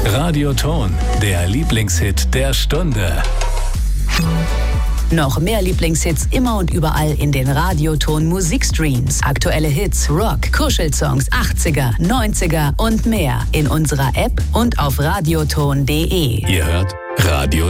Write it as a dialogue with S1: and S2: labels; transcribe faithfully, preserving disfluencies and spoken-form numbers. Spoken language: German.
S1: Radioton, der Lieblingshit der Stunde.
S2: Noch mehr Lieblingshits immer und überall in den Radioton Musikstreams. Aktuelle Hits, Rock, Kuschelsongs, achtziger, neunziger und mehr in unserer App und auf radioton punkt de.
S1: Ihr hört Radio